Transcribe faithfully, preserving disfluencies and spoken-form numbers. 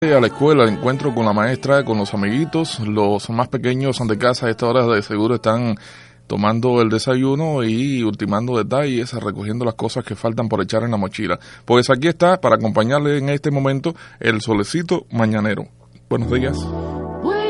A la escuela, el encuentro con la maestra, con los amiguitos, los más pequeños de casa a esta hora de seguro están tomando el desayuno y ultimando detalles, recogiendo las cosas que faltan por echar en la mochila. Pues aquí está, para acompañarle en este momento, el solecito mañanero. Buenos días.